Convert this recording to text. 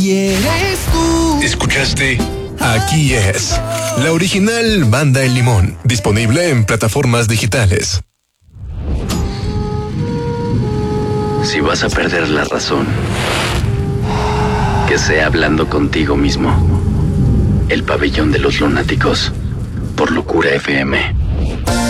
y eres tú. ¿Escuchaste? Aquí es la original Banda El Limón, disponible en plataformas digitales. Si vas a perder la razón, que sea hablando contigo mismo. El Pabellón de los Lunáticos, por Locura FM.